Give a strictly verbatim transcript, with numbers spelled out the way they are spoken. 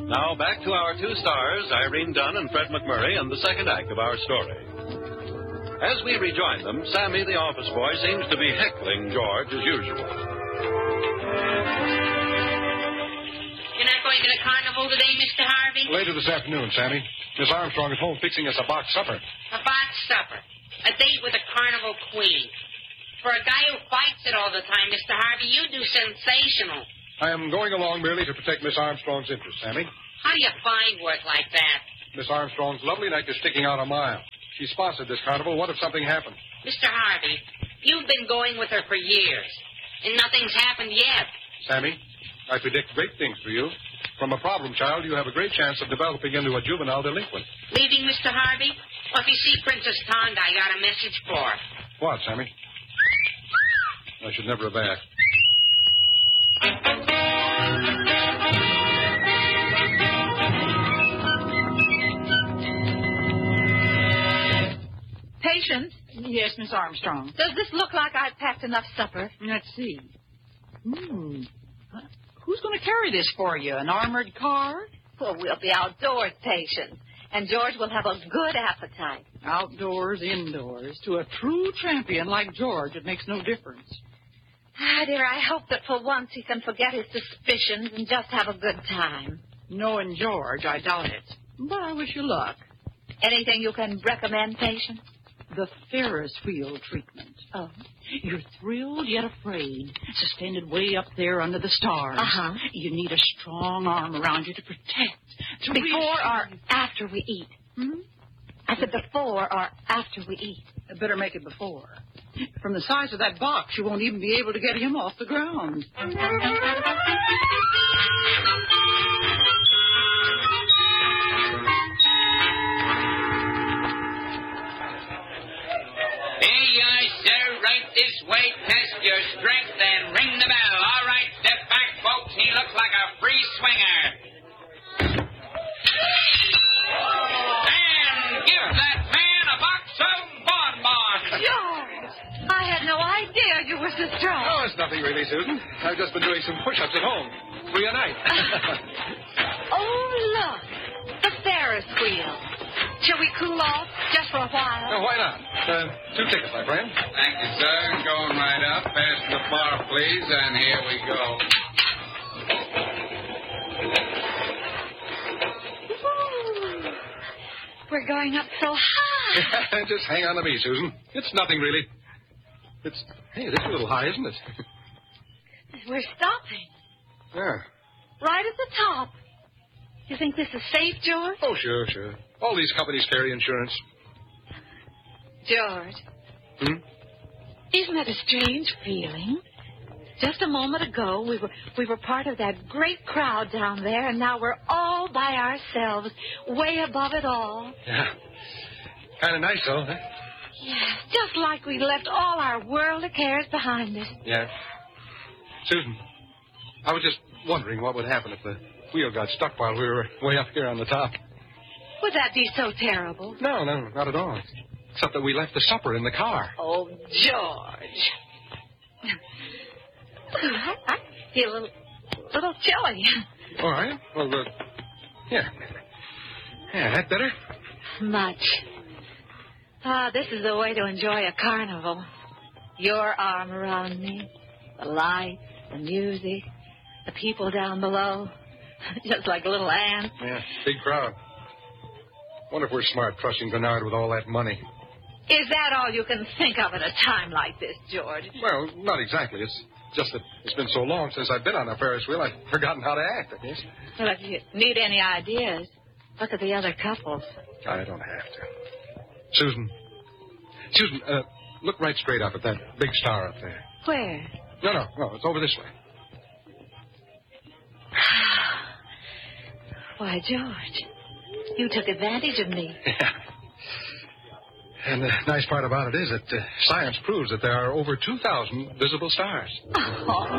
Now back to our two stars, Irene Dunn and Fred McMurray, and the second act of our story. As we rejoin them, Sammy, the office boy, seems to be heckling George as usual. You're not going to the carnival today, Mister Harvey? Later this afternoon, Sammy. Miss Armstrong is home fixing us a box supper. A box supper. A date with a carnival queen. For a guy who fights it all the time, Mister Harvey, you do sensational. I am going along merely to protect Miss Armstrong's interest, Sammy. How do you find work like that? Miss Armstrong's lovely neck is sticking out a mile. She sponsored this carnival. What if something happened? Mister Harvey, you've been going with her for years, and nothing's happened yet. Sammy, I predict great things for you. From a problem child, you have a great chance of developing into a juvenile delinquent. Leaving, Mister Harvey? Well, if you see Princess Tonga, I got a message for her. What, Sammy? I should never have asked. Patient? Yes, Miss Armstrong. Does this look like I've packed enough supper? Let's see. Hmm. Who's going to carry this for you? An armored car? Well, we'll be outdoors, Patience. And George will have a good appetite. Outdoors, indoors. To a true champion like George, it makes no difference. Ah, dear, I hope that for once he can forget his suspicions and just have a good time. Knowing George, I doubt it. But I wish you luck. Anything you can recommend, Patience? The Ferris wheel treatment. Oh. You're thrilled yet afraid, suspended way up there under the stars. Uh-huh. You need a strong arm around you to protect. To before reassure or you. after we eat? Hmm? I said before or after we eat. I better make it before. From the size of that box, you won't even be able to get him off the ground. This way, test your strength and ring the bell. All right, step back, folks. He looks like a free swinger. And give that man a box of bonbons. George, I had no idea you were so strong. Oh, it's nothing really, Susan. I've just been doing some push-ups at home. Three a night. Oh, look. The Ferris wheel. Shall we cool off just for a while? Oh, why not? Uh, two tickets, my friend. Thank you, sir. Going right up. Pass the bar, please, and here we go. Ooh, we're going up so high. Just hang on to me, Susan. It's nothing, really. It's, hey, this is a little high, isn't it? We're stopping. Yeah. Right at the top. You think this is safe, George? Oh, sure, sure. All these companies carry insurance. George. Hmm? Isn't that a strange feeling? Just a moment ago, we were we were part of that great crowd down there, and now we're all by ourselves, way above it all. Yeah. Kind of nice, though, huh? Yes, just like we left all our worldly cares behind us. Yeah. Susan, I was just wondering what would happen if the wheel got stuck while we were way up here on the top. Would that be so terrible? No, no, not at all. Except that we left the supper in the car. Oh, George. I, I feel a little, little chilly. All right. Well, uh, yeah. Yeah, that better? Much. Ah, this is the way to enjoy a carnival. Your arm around me, the lights, the music, the people down below, just like little ants. Yeah, big crowd. Wonder if we're smart trusting Bernard with all that money. Is that all you can think of at a time like this, George? Well, not exactly. It's just that it's been so long since I've been on a Ferris wheel, I've forgotten how to act, I guess. Well, if you need any ideas, look at the other couples. I don't have to. Susan. Susan, uh, look right straight up at that big star up there. Where? No, no, no. It's over this way. Why, George, you took advantage of me. Yeah. And the nice part about it is that uh, science proves that there are over two thousand visible stars. Oh.